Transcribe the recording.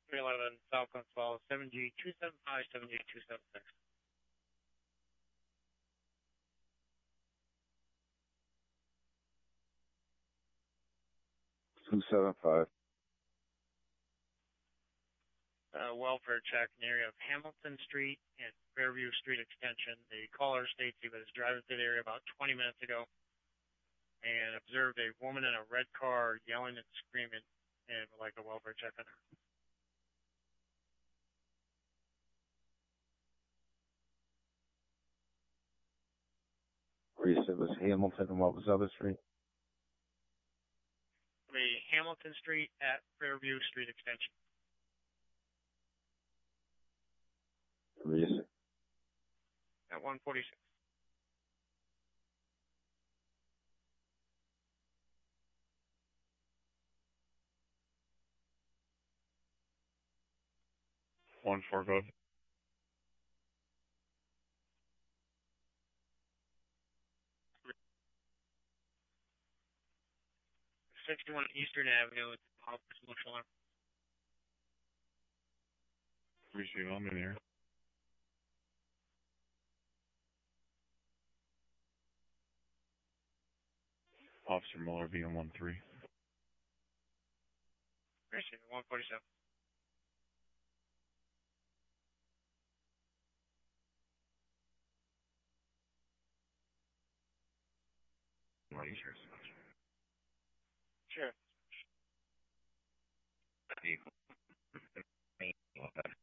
311 Southland Falls, 7G275, 7G276. 275. Welfare check in the area of Hamilton Street and Fairview Street Extension. The caller states he was driving through the area about 20 minutes ago and observed a woman in a red car yelling and screaming and would like a welfare check on her. Where you said was Hamilton and what was the other street? The Hamilton Street at Fairview Street Extension. Where you said? At 146. One four, go. 61 Eastern Avenue with Officer Social Alarm. Receive, I'm in here. Officer Muller, VM13. Receive, 147. What is yours? Sure. Vehicle.